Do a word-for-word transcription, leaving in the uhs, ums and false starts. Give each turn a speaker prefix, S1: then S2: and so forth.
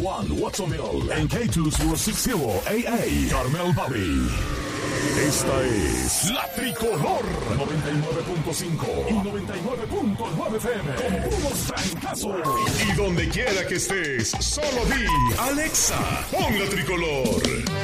S1: One Watsonville en K dos cero seis cero A A Carmel Valley. Esta es La Tricolor noventa y nueve punto cinco y noventa y nueve punto nueve F M con puros francazos. Y donde quiera que estés, solo di Alexa, pon La Tricolor.